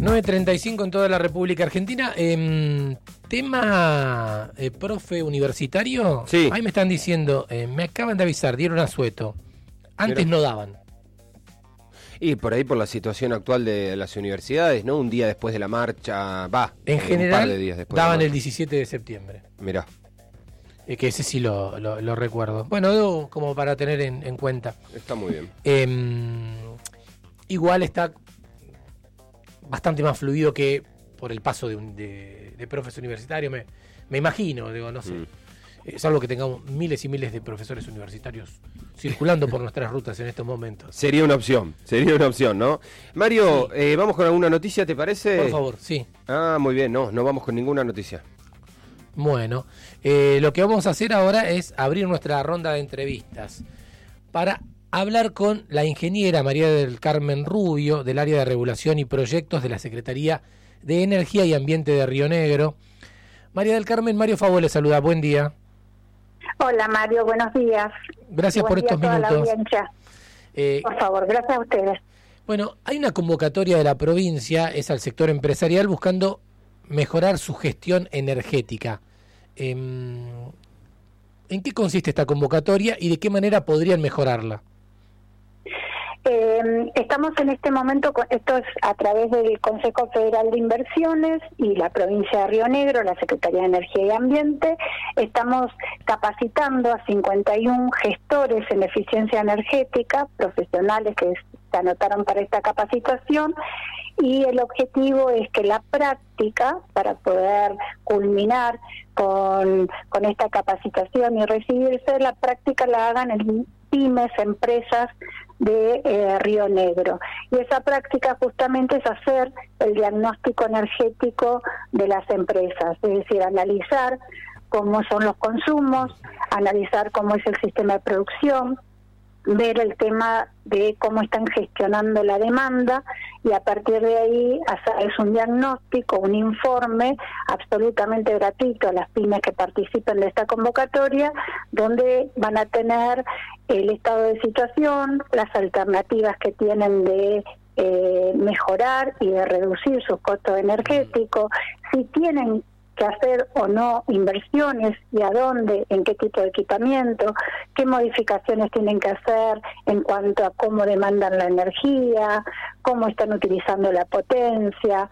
9:35 en toda la República Argentina. Tema profe universitario. Sí. Ahí me están diciendo, me acaban de avisar, dieron asueto. Antes no daban. Y por ahí por la situación actual de las universidades, ¿no? Un día después de la marcha, En general, un par de días después daban de la el 17 de septiembre. Mirá. Que ese sí lo recuerdo. Bueno, como para tener en cuenta. Está muy bien. Igual está bastante más fluido que por el paso de profes universitarios, me imagino, digo, no sé. Salvo que tengamos miles y miles de profesores universitarios circulando por nuestras rutas en estos momentos. Sería una opción, ¿no? Mario, sí. ¿Vamos con alguna noticia, te parece? Por favor, sí. Ah, muy bien, no vamos con ninguna noticia. Bueno, lo que vamos a hacer ahora es abrir nuestra ronda de entrevistas para hablar con la ingeniera María del Carmen Rubio, del área de regulación y proyectos de la Secretaría de Energía y Ambiente de Río Negro. María del Carmen, Mario Favó le saluda, buen día. Hola Mario, buenos días. Gracias por estos minutos. La audiencia. Por favor, gracias a ustedes. Bueno, hay una convocatoria de la provincia, es al sector empresarial, buscando mejorar su gestión energética. ¿En qué consiste esta convocatoria y de qué manera podrían mejorarla? Estamos en este momento, esto es a través del Consejo Federal de Inversiones y la provincia de Río Negro, la Secretaría de Energía y Ambiente, estamos capacitando a 51 gestores en eficiencia energética, profesionales que se anotaron para esta capacitación, y el objetivo es que la práctica, para poder culminar con esta capacitación y recibirse, la práctica la hagan en pymes, empresas de Río Negro. Y esa práctica justamente es hacer el diagnóstico energético de las empresas, es decir, analizar cómo son los consumos, analizar cómo es el sistema de producción, ver el tema de cómo están gestionando la demanda y a partir de ahí hacerles un diagnóstico, un informe absolutamente gratuito a las pymes que participen de esta convocatoria, donde van a tener el estado de situación, las alternativas que tienen de mejorar y de reducir sus costos energéticos, si tienen que hacer o no inversiones y a dónde, en qué tipo de equipamiento, qué modificaciones tienen que hacer en cuanto a cómo demandan la energía, cómo están utilizando la potencia.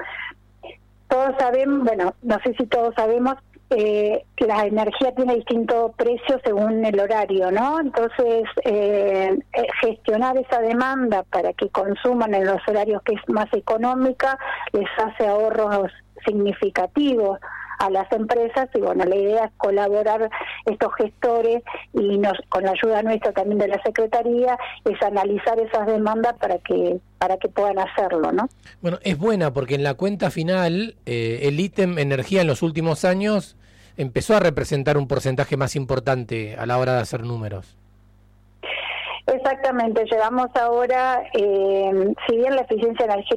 Todos sabemos, bueno, no sé si todos sabemos, que la energía tiene distintos precios según el horario, ¿no? Entonces, gestionar esa demanda para que consuman en los horarios que es más económica les hace ahorros significativos a las empresas y bueno, la idea es colaborar estos gestores y con la ayuda nuestra también de la Secretaría, es analizar esas demandas para que puedan hacerlo, ¿no? Bueno, es buena porque en la cuenta final el ítem energía en los últimos años empezó a representar un porcentaje más importante a la hora de hacer números. Exactamente, llevamos ahora, si bien la eficiencia energética